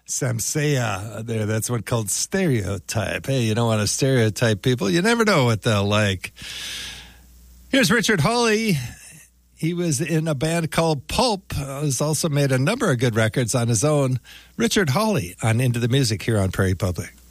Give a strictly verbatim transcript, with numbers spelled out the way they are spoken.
Samsea there. That's one called Stereotype. Hey, you don't want to stereotype people. You never know what they'll like. Here's Richard Hawley. He was in a band called Pulp. He's also made a number of good records on his own. Richard Hawley on Into the Music here on Prairie Public.